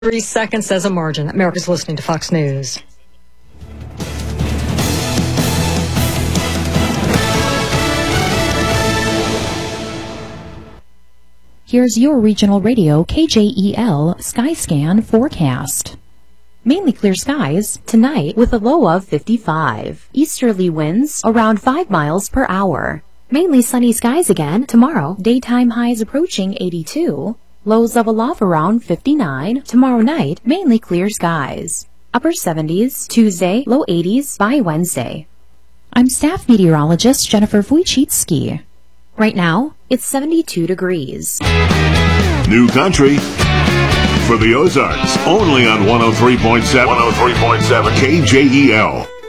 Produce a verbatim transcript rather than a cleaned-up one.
Three seconds as a margin. America's listening to Fox News. Here's your regional radio K J E L Skyscan forecast. Mainly clear skies tonight with a low of fifty-five. Easterly winds around five miles per hour. Mainly sunny skies again tomorrow. Daytime highs approaching eighty-two. Lows level off around fifty-nine. Tomorrow night, mainly clear skies. Upper seventies. Tuesday, low eighties by Wednesday. I'm staff meteorologist Jennifer Wojcicki. Right now, it's seventy-two degrees. New country for the Ozarks, only on one oh three point seven. one oh three point seven K J E L.